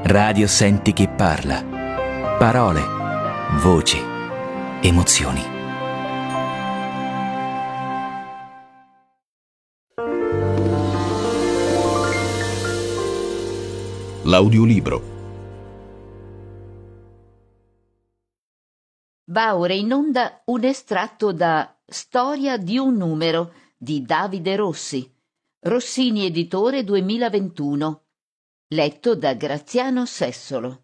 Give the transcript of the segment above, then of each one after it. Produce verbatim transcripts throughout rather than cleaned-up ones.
Radio Senti Chi Parla. Parole, voci, emozioni. L'audiolibro. Va ora in onda un estratto da Storia di un numero di Davide Rossi, Rossini Editore duemilaventuno, letto da Graziano Sessolo.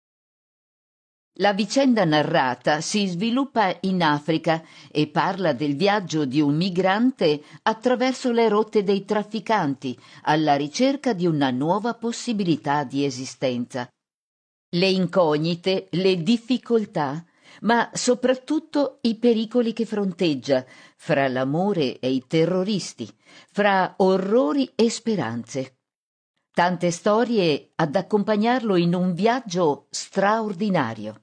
La vicenda narrata si sviluppa in Africa e parla del viaggio di un migrante attraverso le rotte dei trafficanti alla ricerca di una nuova possibilità di esistenza. Le incognite, le difficoltà, ma soprattutto i pericoli che fronteggia, fra l'amore e i terroristi, fra orrori e speranze. Tante storie ad accompagnarlo in un viaggio straordinario.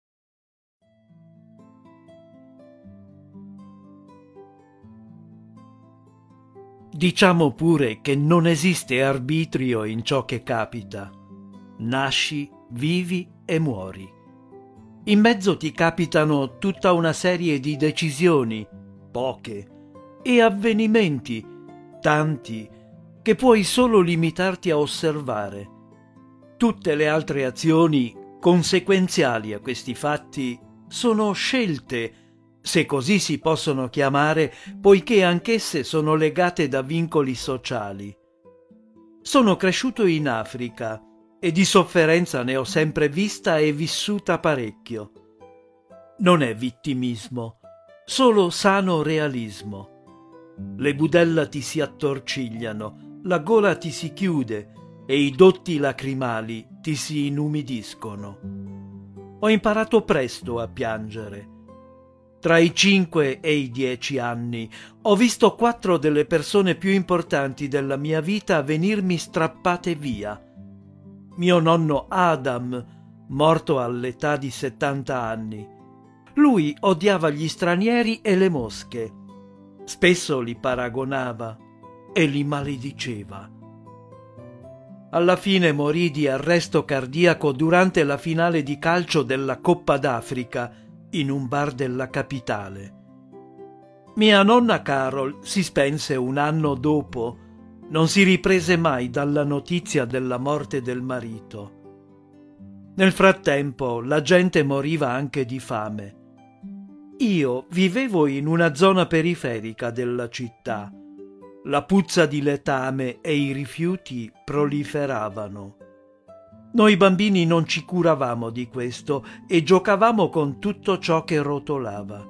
Diciamo pure che non esiste arbitrio in ciò che capita. Nasci, vivi e muori. In mezzo ti capitano tutta una serie di decisioni, poche, e avvenimenti, tanti, che puoi solo limitarti a osservare. Tutte le altre azioni conseguenziali a questi fatti sono scelte, se così si possono chiamare, poiché anch'esse sono legate da vincoli sociali. Sono cresciuto in Africa e di sofferenza ne ho sempre vista e vissuta parecchio. Non è vittimismo, solo sano realismo. Le budella ti si attorcigliano, la gola ti si chiude e i dotti lacrimali ti si inumidiscono. Ho imparato presto a piangere. Tra i cinque e i dieci anni ho visto quattro delle persone più importanti della mia vita venirmi strappate via. Mio nonno Adam, morto all'età di settanta anni. Lui odiava gli stranieri e le mosche. Spesso li paragonava e li malediceva. Alla fine morì di arresto cardiaco durante la finale di calcio della Coppa d'Africa in un bar della capitale. Mia nonna Carol si spense un anno dopo. Non si riprese mai dalla notizia della morte del marito. Nel frattempo la gente moriva anche di fame. Io vivevo in una zona periferica della città. La puzza di letame e i rifiuti proliferavano. Noi bambini non ci curavamo di questo e giocavamo con tutto ciò che rotolava.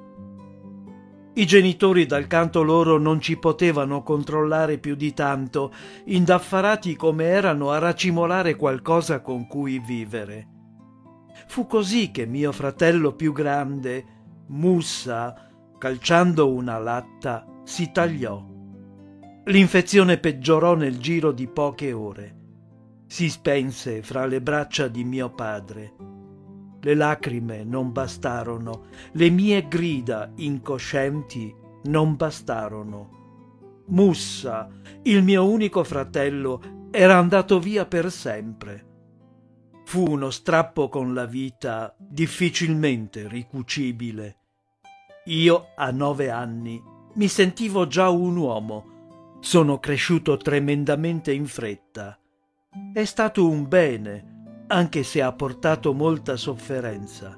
I genitori dal canto loro non ci potevano controllare più di tanto, indaffarati come erano a racimolare qualcosa con cui vivere. Fu così che mio fratello più grande, Mussa, calciando una latta, si tagliò. L'infezione peggiorò nel giro di poche ore. Si spense fra le braccia di mio padre. Le lacrime non bastarono, le mie grida incoscienti non bastarono. Mussa, il mio unico fratello, era andato via per sempre. Fu uno strappo con la vita difficilmente ricucibile. Io, a nove anni, mi sentivo già un uomo. Sono cresciuto tremendamente in fretta. È stato un bene, anche se ha portato molta sofferenza.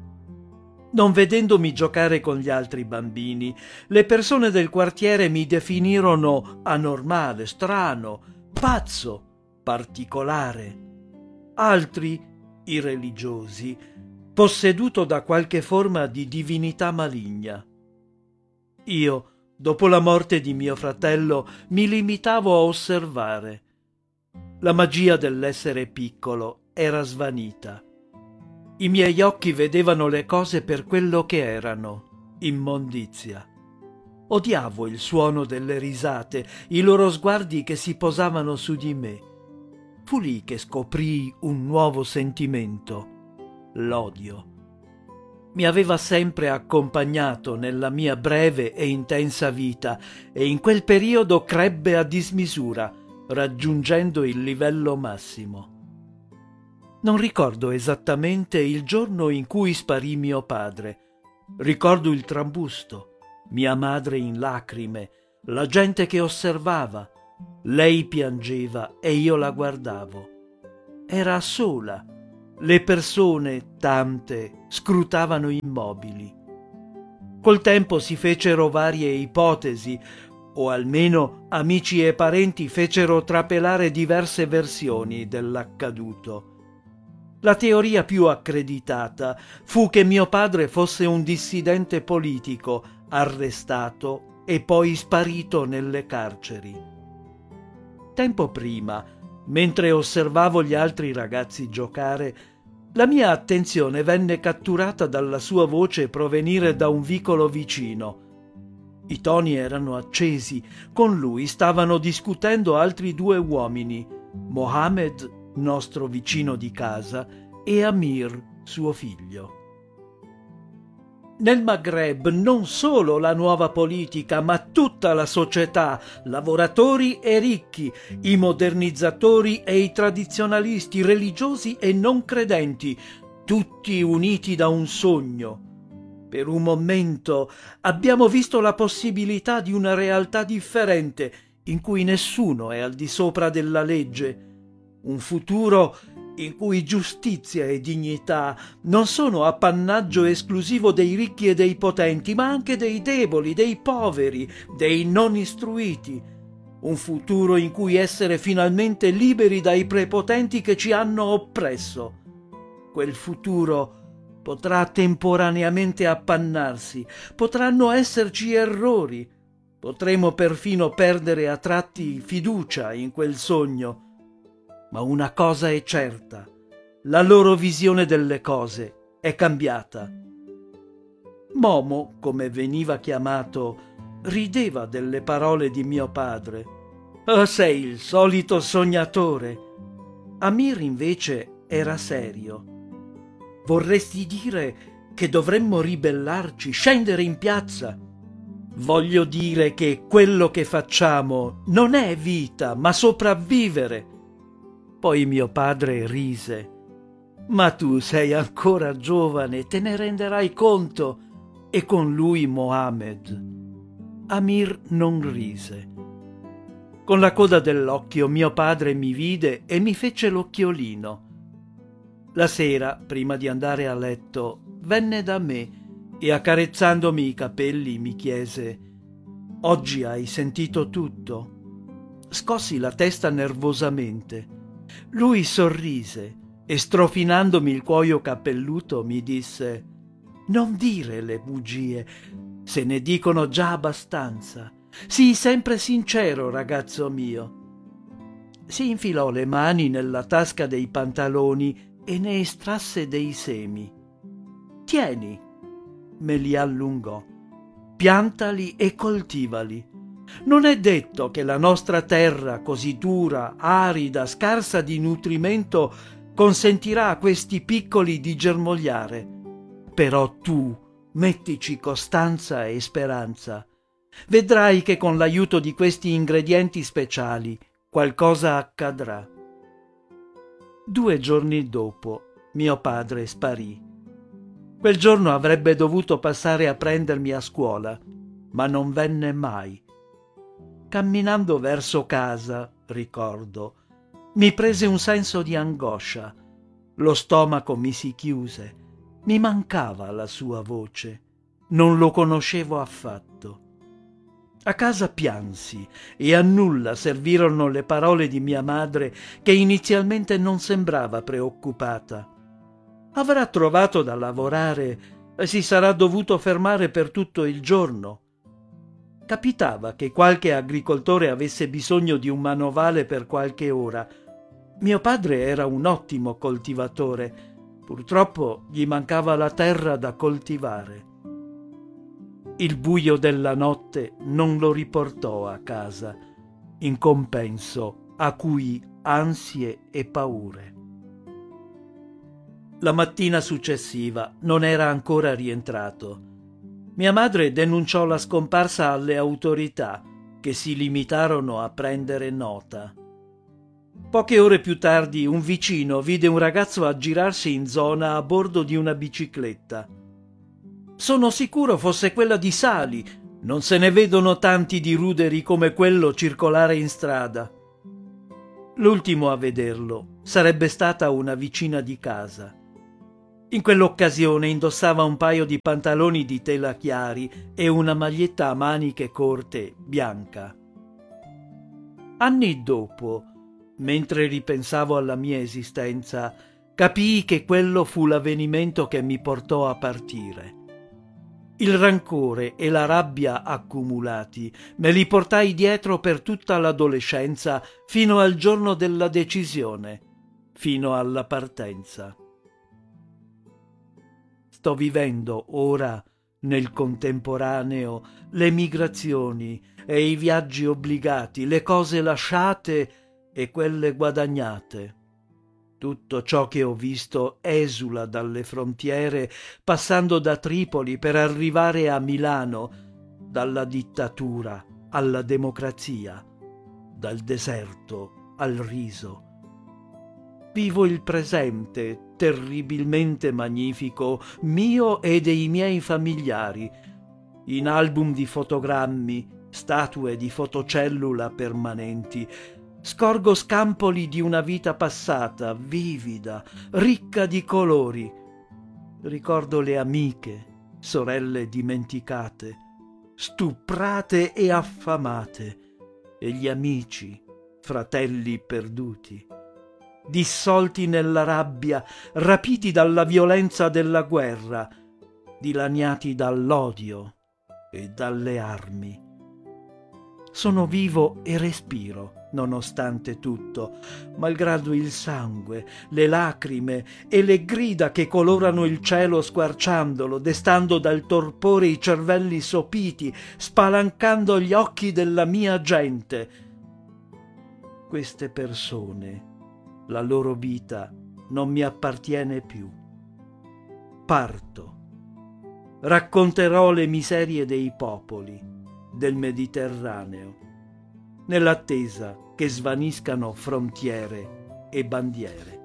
Non vedendomi giocare con gli altri bambini, le persone del quartiere mi definirono anormale, strano, pazzo, particolare. Altri, i religiosi, posseduto da qualche forma di divinità maligna. Io, dopo la morte di mio fratello, mi limitavo a osservare. La magia dell'essere piccolo era svanita. I miei occhi vedevano le cose per quello che erano, immondizia. Odiavo il suono delle risate, i loro sguardi che si posavano su di me. Fu lì che scoprii un nuovo sentimento, l'odio. Mi aveva sempre accompagnato nella mia breve e intensa vita e in quel periodo crebbe a dismisura, raggiungendo il livello massimo. Non ricordo esattamente il giorno in cui sparì mio padre. Ricordo il trambusto, mia madre in lacrime, la gente che osservava. Lei piangeva e io la guardavo. Era sola. Le persone, tante, scrutavano immobili. Col tempo si fecero varie ipotesi, o almeno amici e parenti fecero trapelare diverse versioni dell'accaduto. La teoria più accreditata fu che mio padre fosse un dissidente politico, arrestato e poi sparito nelle carceri. Tempo prima, mentre osservavo gli altri ragazzi giocare, la mia attenzione venne catturata dalla sua voce provenire da un vicolo vicino. I toni erano accesi, con lui stavano discutendo altri due uomini, Mohammed, nostro vicino di casa, e Amir, suo figlio. Nel Maghreb non solo la nuova politica, ma tutta la società, lavoratori e ricchi, i modernizzatori e i tradizionalisti, religiosi e non credenti, tutti uniti da un sogno. Per un momento abbiamo visto la possibilità di una realtà differente, in cui nessuno è al di sopra della legge, un futuro in cui giustizia e dignità non sono appannaggio esclusivo dei ricchi e dei potenti, ma anche dei deboli, dei poveri, dei non istruiti. Un futuro in cui essere finalmente liberi dai prepotenti che ci hanno oppresso. Quel futuro potrà temporaneamente appannarsi, potranno esserci errori, potremo perfino perdere a tratti fiducia in quel sogno. Ma una cosa è certa, la loro visione delle cose è cambiata. Momo, come veniva chiamato, rideva delle parole di mio padre. «Oh, sei il solito sognatore!» Amir invece era serio. «Vorresti dire che dovremmo ribellarci, scendere in piazza?» «Voglio dire che quello che facciamo non è vita, ma sopravvivere!» Poi mio padre rise. «Ma tu sei ancora giovane, te ne renderai conto!» E con lui Mohammed. Amir non rise. Con la coda dell'occhio mio padre mi vide e mi fece l'occhiolino. La sera, prima di andare a letto, venne da me e accarezzandomi i capelli mi chiese: «Oggi hai sentito tutto?» Scossi la testa nervosamente. Lui sorrise e strofinandomi il cuoio cappelluto mi disse: «Non dire le bugie, se ne dicono già abbastanza. Sii sempre sincero, ragazzo mio». Si infilò le mani nella tasca dei pantaloni e ne estrasse dei semi. «Tieni», me li allungò, «piantali e coltivali. Non è detto che la nostra terra, così dura, arida, scarsa di nutrimento, consentirà a questi piccoli di germogliare. Però tu mettici costanza e speranza. Vedrai che con l'aiuto di questi ingredienti speciali qualcosa accadrà». Due giorni dopo mio padre sparì. Quel giorno avrebbe dovuto passare a prendermi a scuola, ma non venne mai. Camminando verso casa, ricordo, mi prese un senso di angoscia. Lo stomaco mi si chiuse. Mi mancava la sua voce. Non lo conoscevo affatto. A casa piansi e a nulla servirono le parole di mia madre, che inizialmente non sembrava preoccupata. Avrà trovato da lavorare e si sarà dovuto fermare per tutto il giorno. Capitava che qualche agricoltore avesse bisogno di un manovale per qualche ora. Mio padre era un ottimo coltivatore. Purtroppo gli mancava la terra da coltivare. Il buio della notte non lo riportò a casa. In compenso acuì ansie e paure. La mattina successiva non era ancora rientrato. Mia madre denunciò la scomparsa alle autorità, che si limitarono a prendere nota. Poche ore più tardi un vicino vide un ragazzo aggirarsi in zona a bordo di una bicicletta. Sono sicuro fosse quella di Sali, non se ne vedono tanti di ruderi come quello circolare in strada. L'ultimo a vederlo sarebbe stata una vicina di casa. In quell'occasione indossava un paio di pantaloni di tela chiari e una maglietta a maniche corte bianca. Anni dopo, mentre ripensavo alla mia esistenza, capii che quello fu l'avvenimento che mi portò a partire. Il rancore e la rabbia accumulati me li portai dietro per tutta l'adolescenza fino al giorno della decisione, fino alla partenza. Sto vivendo ora, nel contemporaneo, le migrazioni e i viaggi obbligati, le cose lasciate e quelle guadagnate. Tutto ciò che ho visto esula dalle frontiere, passando da Tripoli per arrivare a Milano, dalla dittatura alla democrazia, dal deserto al riso. Vivo il presente, terribilmente magnifico, mio e dei miei familiari, in album di fotogrammi, statue di fotocellula permanenti. Scorgo scampoli di una vita passata, vivida, ricca di colori. Ricordo le amiche, sorelle dimenticate, stuprate e affamate, e gli amici, fratelli perduti, dissolti nella rabbia, rapiti dalla violenza della guerra, dilaniati dall'odio e dalle armi. Sono vivo e respiro, nonostante tutto, malgrado il sangue, le lacrime e le grida che colorano il cielo squarciandolo, destando dal torpore i cervelli sopiti, spalancando gli occhi della mia gente. Queste persone, la loro vita non mi appartiene più. Parto. Racconterò le miserie dei popoli del Mediterraneo, nell'attesa che svaniscano frontiere e bandiere.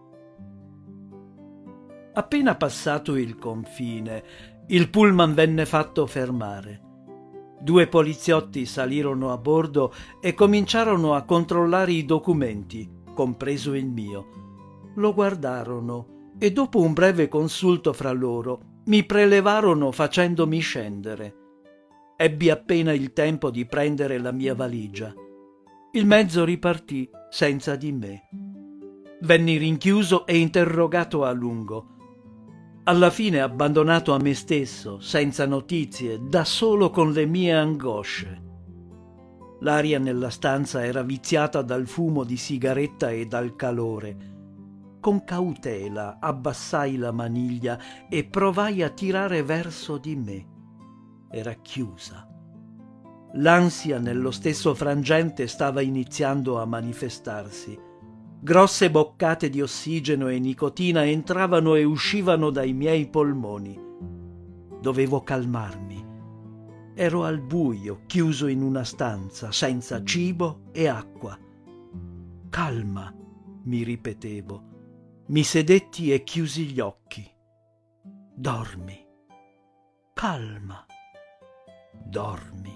Appena passato il confine, il pullman venne fatto fermare. Due poliziotti salirono a bordo e cominciarono a controllare i documenti, compreso il mio. Lo guardarono e dopo un breve consulto fra loro mi prelevarono facendomi scendere. Ebbi appena il tempo di prendere la mia valigia. Il mezzo ripartì senza di me. Venni rinchiuso e interrogato a lungo. Alla fine abbandonato a me stesso, senza notizie, da solo con le mie angosce. L'aria nella stanza era viziata dal fumo di sigaretta e dal calore. Con cautela abbassai la maniglia e provai a tirare verso di me. Era chiusa. L'ansia nello stesso frangente stava iniziando a manifestarsi. Grosse boccate di ossigeno e nicotina entravano e uscivano dai miei polmoni. Dovevo calmarmi. Ero al buio, chiuso in una stanza, senza cibo e acqua. Calma, mi ripetevo. Mi sedetti e chiusi gli occhi. Dormi. Calma. Dormi.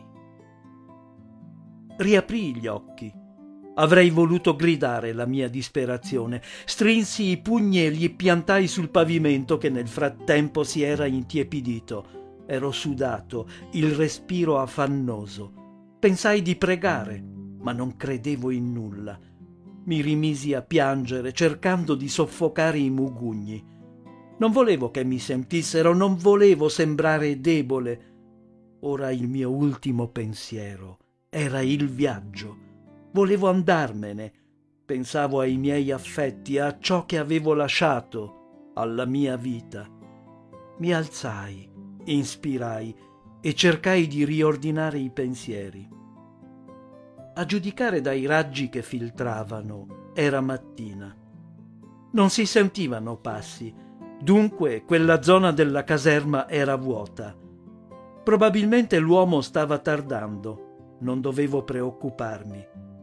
Riaprii gli occhi. Avrei voluto gridare la mia disperazione. Strinsi i pugni e li piantai sul pavimento che nel frattempo si era intiepidito. Ero sudato, il respiro affannoso. Pensai di pregare, ma non credevo in nulla. Mi rimisi a piangere, cercando di soffocare i mugugni. Non volevo che mi sentissero, non volevo sembrare debole. Ora il mio ultimo pensiero era il viaggio. Volevo andarmene. Pensavo ai miei affetti, a ciò che avevo lasciato, alla mia vita. Mi alzai, inspirai e cercai di riordinare i pensieri. A giudicare dai raggi che filtravano, era mattina. Non si sentivano passi, dunque quella zona della caserma era vuota. Probabilmente l'uomo stava tardando, non dovevo preoccuparmi.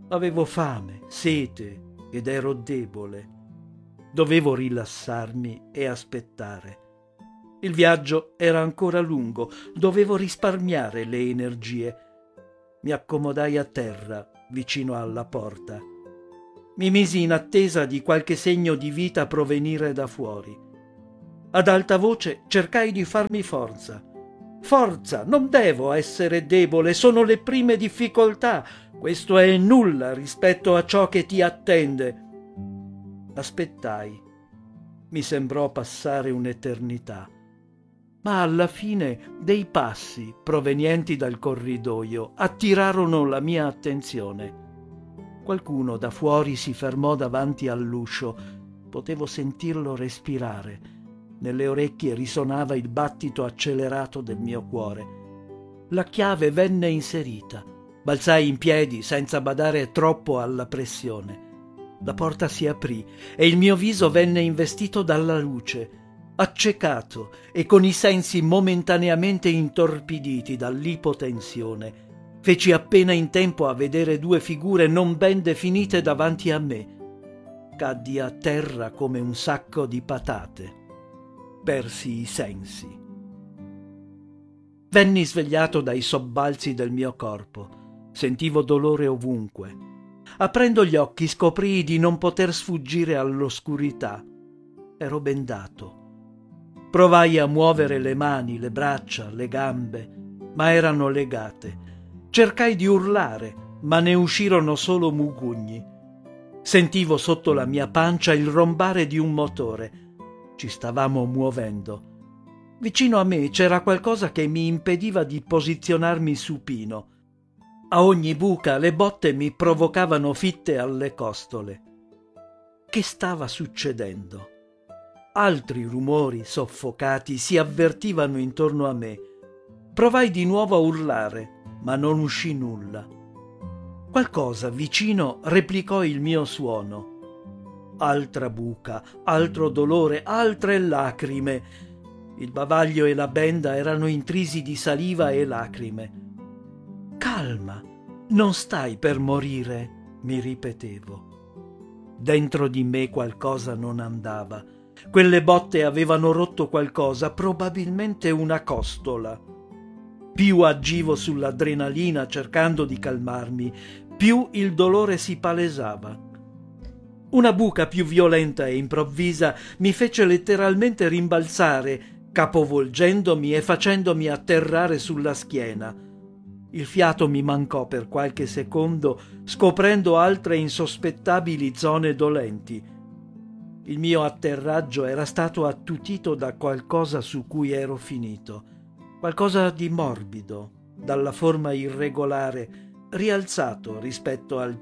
Avevo fame, sete ed ero debole. Dovevo rilassarmi e aspettare. Il viaggio era ancora lungo, dovevo risparmiare le energie. Mi accomodai a terra, vicino alla porta. Mi misi in attesa di qualche segno di vita provenire da fuori. Ad alta voce cercai di farmi forza. Forza, non devo essere debole, sono le prime difficoltà. Questo è nulla rispetto a ciò che ti attende. Aspettai. Mi sembrò passare un'eternità. Ma alla fine dei passi provenienti dal corridoio attirarono la mia attenzione. Qualcuno da fuori si fermò davanti all'uscio. Potevo sentirlo respirare. Nelle orecchie risonava il battito accelerato del mio cuore. La chiave venne inserita. Balzai in piedi senza badare troppo alla pressione. La porta si aprì e il mio viso venne investito dalla luce. Accecato e con i sensi momentaneamente intorpiditi dall'ipotensione, feci appena in tempo a vedere due figure non ben definite davanti a me. Caddi a terra come un sacco di patate. Persi i sensi. Venni svegliato dai sobbalzi del mio corpo. Sentivo dolore ovunque. Aprendo gli occhi scoprii di non poter sfuggire all'oscurità. Ero bendato. Provai a muovere le mani, le braccia, le gambe, ma erano legate. Cercai di urlare, ma ne uscirono solo mugugni. Sentivo sotto la mia pancia il rombare di un motore. Ci stavamo muovendo. Vicino a me c'era qualcosa che mi impediva di posizionarmi supino. A ogni buca le botte mi provocavano fitte alle costole. Che stava succedendo? Altri rumori soffocati si avvertivano intorno a me. Provai di nuovo a urlare, ma non uscì nulla. Qualcosa vicino replicò il mio suono. Altra buca, altro dolore, altre lacrime. Il bavaglio e la benda erano intrisi di saliva e lacrime. Calma, non stai per morire, mi ripetevo. Dentro di me qualcosa non andava. Quelle botte avevano rotto qualcosa, probabilmente una costola. Più agivo sull'adrenalina cercando di calmarmi, più il dolore si palesava. Una buca più violenta e improvvisa mi fece letteralmente rimbalzare, capovolgendomi e facendomi atterrare sulla schiena. Il fiato mi mancò per qualche secondo, scoprendo altre insospettabili zone dolenti. Il mio atterraggio era stato attutito da qualcosa su cui ero finito, qualcosa di morbido, dalla forma irregolare, rialzato rispetto al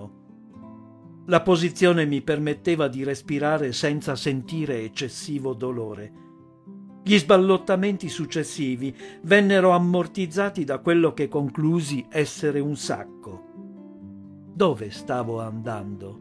piano. La posizione mi permetteva di respirare senza sentire eccessivo dolore. Gli sballottamenti successivi vennero ammortizzati da quello che conclusi essere un sacco. Dove stavo andando?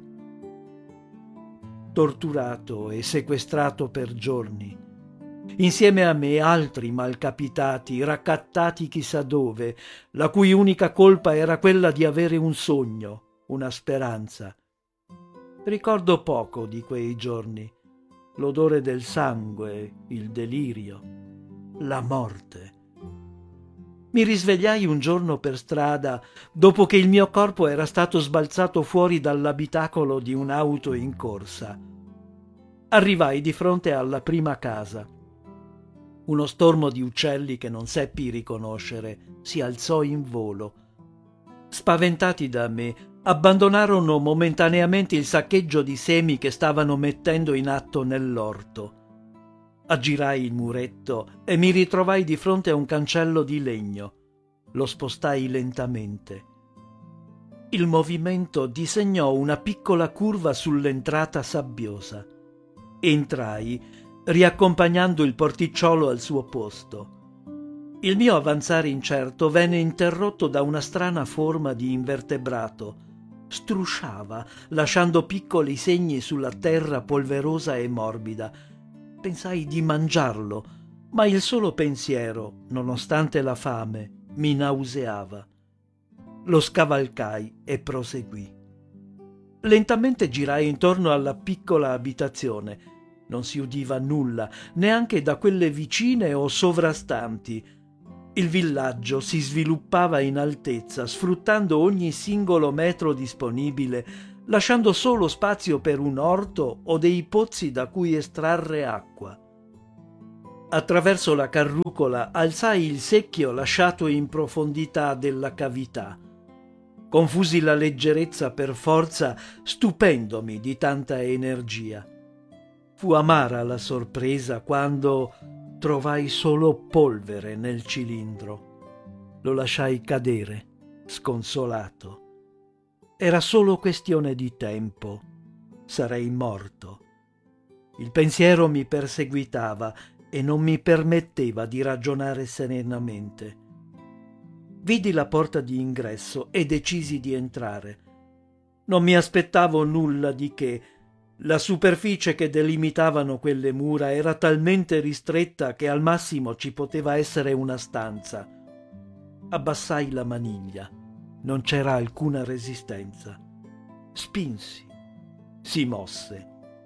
Torturato e sequestrato per giorni. Insieme a me altri malcapitati, raccattati chissà dove, la cui unica colpa era quella di avere un sogno, una speranza. Ricordo poco di quei giorni. L'odore del sangue, il delirio, la morte. Mi risvegliai un giorno per strada, dopo che il mio corpo era stato sbalzato fuori dall'abitacolo di un'auto in corsa. Arrivai di fronte alla prima casa. Uno stormo di uccelli che non seppi riconoscere si alzò in volo. Spaventati da me, abbandonarono momentaneamente il saccheggio di semi che stavano mettendo in atto nell'orto. Aggirai il muretto e mi ritrovai di fronte a un cancello di legno. Lo spostai lentamente. Il movimento disegnò una piccola curva sull'entrata sabbiosa. Entrai, riaccompagnando il porticciolo al suo posto. Il mio avanzare incerto venne interrotto da una strana forma di invertebrato. Strusciava, lasciando piccoli segni sulla terra polverosa e morbida. Pensai di mangiarlo, ma il solo pensiero, nonostante la fame, mi nauseava. Lo scavalcai e proseguì. Lentamente girai intorno alla piccola abitazione. Non si udiva nulla, neanche da quelle vicine o sovrastanti. Il villaggio si sviluppava in altezza, sfruttando ogni singolo metro disponibile, lasciando solo spazio per un orto o dei pozzi da cui estrarre acqua. Attraverso la carrucola alzai il secchio lasciato in profondità della cavità. Confusi la leggerezza per forza, stupendomi di tanta energia. Fu amara la sorpresa quando trovai solo polvere nel cilindro. Lo lasciai cadere, sconsolato. Era solo questione di tempo. Sarei morto. Il pensiero mi perseguitava e non mi permetteva di ragionare serenamente. Vidi la porta di ingresso e decisi di entrare. Non mi aspettavo nulla di che. La superficie che delimitavano quelle mura era talmente ristretta che al massimo ci poteva essere una stanza. Abbassai la maniglia. Non c'era alcuna resistenza. Spinsi. Si mosse.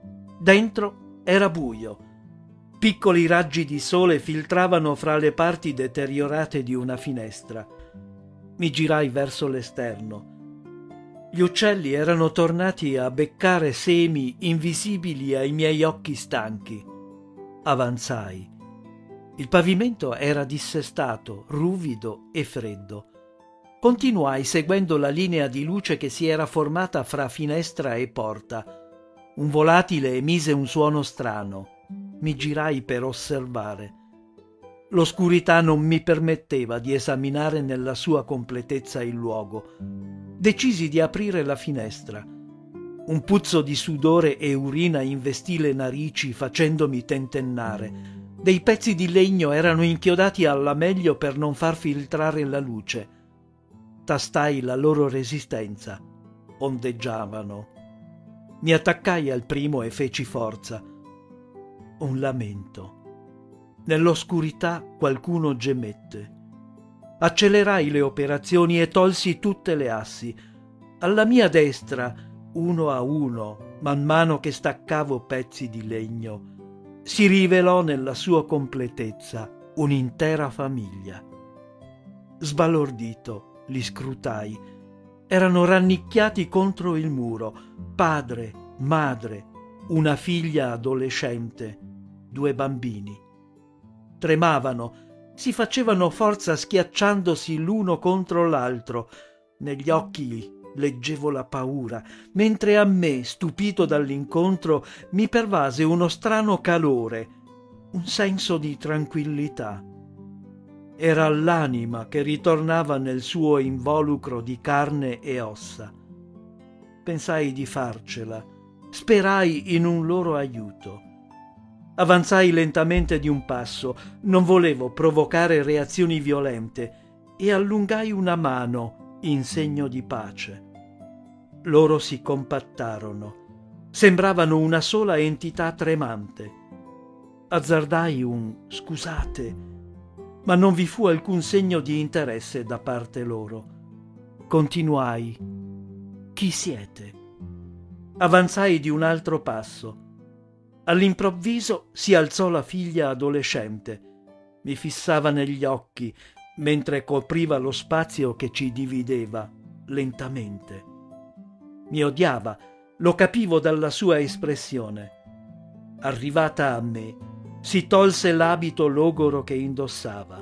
Dentro era buio. Piccoli raggi di sole filtravano fra le parti deteriorate di una finestra. Mi girai verso l'esterno. Gli uccelli erano tornati a beccare semi invisibili ai miei occhi stanchi. Avanzai. Il pavimento era dissestato, ruvido e freddo. Continuai seguendo la linea di luce che si era formata fra finestra e porta. Un volatile emise un suono strano. Mi girai per osservare. L'oscurità non mi permetteva di esaminare nella sua completezza il luogo. Decisi di aprire la finestra. Un puzzo di sudore e urina investì le narici facendomi tentennare. Dei pezzi di legno erano inchiodati alla meglio per non far filtrare la luce. Tastai la loro resistenza. Ondeggiavano. Mi attaccai al primo e feci forza. Un lamento. Nell'oscurità qualcuno gemette. Accelerai le operazioni e tolsi tutte le assi. Alla mia destra, uno a uno, man mano che staccavo pezzi di legno, si rivelò nella sua completezza un'intera famiglia. Sbalordito, li scrutai. Erano rannicchiati contro il muro, padre, madre, una figlia adolescente, due bambini. Tremavano, si facevano forza schiacciandosi l'uno contro l'altro. Negli occhi leggevo la paura, mentre a me, stupito dall'incontro, mi pervase uno strano calore, un senso di tranquillità. Era l'anima che ritornava nel suo involucro di carne e ossa. Pensai di farcela, sperai in un loro aiuto. Avanzai lentamente di un passo, non volevo provocare reazioni violente, e allungai una mano in segno di pace. Loro si compattarono. Sembravano una sola entità tremante. Azzardai un «scusate», ma non vi fu alcun segno di interesse da parte loro. Continuai «Chi siete?» Avanzai di un altro passo. All'improvviso si alzò la figlia adolescente. Mi fissava negli occhi, mentre copriva lo spazio che ci divideva, lentamente. Mi odiava, lo capivo dalla sua espressione. Arrivata a me, si tolse l'abito logoro che indossava.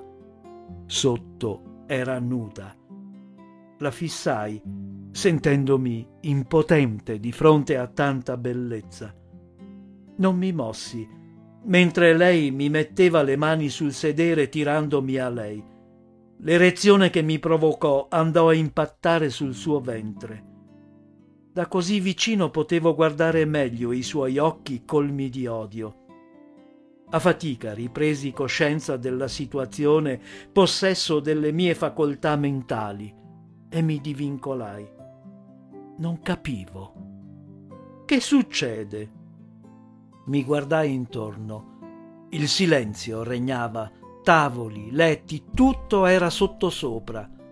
Sotto era nuda. La fissai, sentendomi impotente di fronte a tanta bellezza. Non mi mossi, mentre lei mi metteva le mani sul sedere tirandomi a lei. L'erezione che mi provocò andò a impattare sul suo ventre. Da così vicino potevo guardare meglio i suoi occhi colmi di odio. A fatica ripresi coscienza della situazione, possesso delle mie facoltà mentali, e mi divincolai. Non capivo. Che succede? Mi guardai intorno. Il silenzio regnava, tavoli, letti, tutto era sottosopra.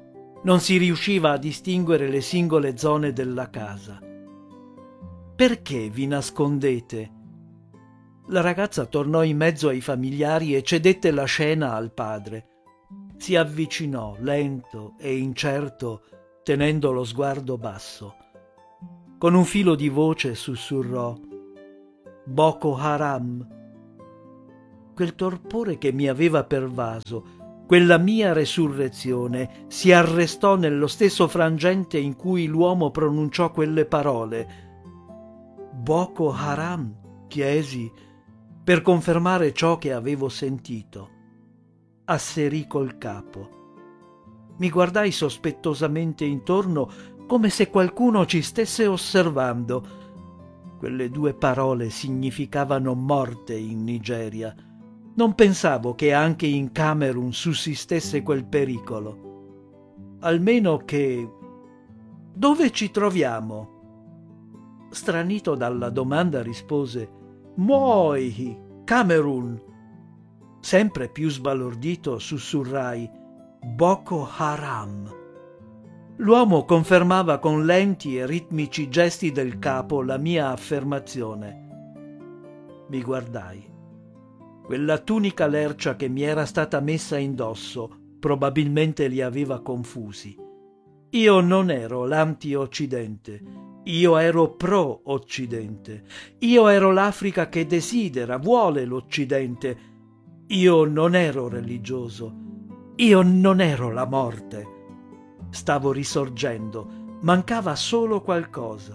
Non si riusciva a distinguere le singole zone della casa. Perché vi nascondete? La ragazza tornò in mezzo ai familiari e cedette la scena al padre. Si avvicinò, lento e incerto, tenendo lo sguardo basso. Con un filo di voce sussurrò: Boko Haram. Quel torpore che mi aveva pervaso, quella mia resurrezione, si arrestò nello stesso frangente in cui l'uomo pronunciò quelle parole. Boko Haram, chiesi, per confermare ciò che avevo sentito. Asserì col capo. Mi guardai sospettosamente intorno, come se qualcuno ci stesse osservando. Quelle due parole significavano morte in Nigeria. Non pensavo che anche in Camerun sussistesse quel pericolo. Almeno che... Dove ci troviamo? Stranito dalla domanda rispose: Moi, Camerun. Sempre più sbalordito sussurrai: Boko Haram. L'uomo confermava con lenti e ritmici gesti del capo la mia affermazione. Mi guardai. Quella tunica lercia che mi era stata messa indosso probabilmente li aveva confusi. Io non ero l'anti-Occidente, io ero pro-Occidente. Io ero l'Africa che desidera, vuole l'Occidente. Io non ero religioso, io non ero la morte. Stavo risorgendo, mancava solo qualcosa.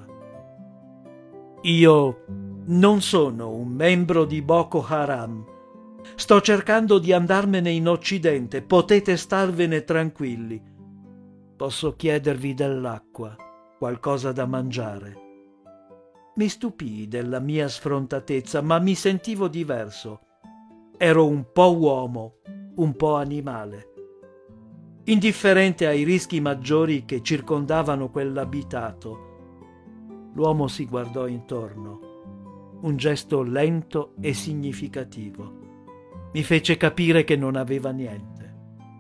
Io non sono un membro di Boko Haram. Sto cercando di andarmene in Occidente, potete starvene tranquilli. Posso chiedervi dell'acqua, qualcosa da mangiare. Mi stupii della mia sfrontatezza, ma mi sentivo diverso. Ero un po' uomo, un po' animale. Indifferente ai rischi maggiori che circondavano quell'abitato. L'uomo si guardò intorno. Un gesto lento e significativo. Mi fece capire che non aveva niente.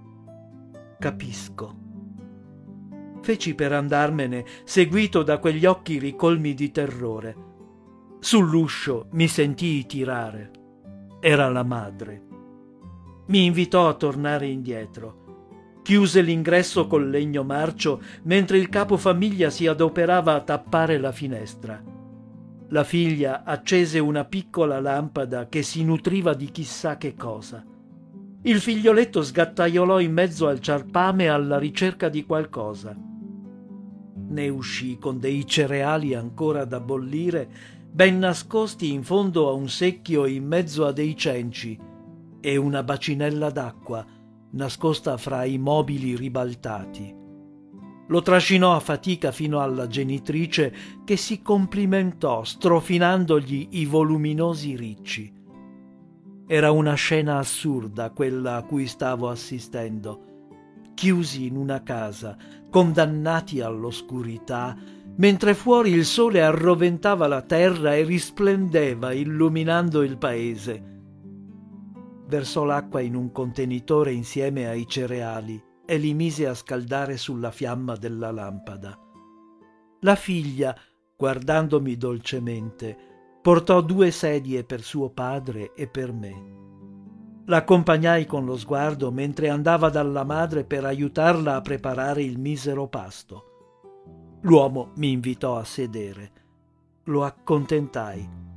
Capisco. Feci per andarmene, seguito da quegli occhi ricolmi di terrore. Sull'uscio mi sentii tirare. Era la madre. Mi invitò a tornare indietro. Chiuse l'ingresso col legno marcio mentre il capofamiglia si adoperava a tappare la finestra. La figlia accese una piccola lampada che si nutriva di chissà che cosa. Il figlioletto sgattaiolò in mezzo al ciarpame alla ricerca di qualcosa. Ne uscì con dei cereali ancora da bollire, ben nascosti in fondo a un secchio in mezzo a dei cenci, e una bacinella d'acqua nascosta fra i mobili ribaltati. Lo trascinò a fatica fino alla genitrice, che si complimentò strofinandogli i voluminosi ricci. Era una scena assurda quella a cui stavo assistendo. Chiusi in una casa, condannati all'oscurità, mentre fuori il sole arroventava la terra e risplendeva illuminando il paese. Versò l'acqua in un contenitore insieme ai cereali e li mise a scaldare sulla fiamma della lampada. La figlia, guardandomi dolcemente, portò due sedie per suo padre e per me. L'accompagnai con lo sguardo mentre andava dalla madre per aiutarla a preparare il misero pasto. L'uomo mi invitò a sedere. Lo accontentai.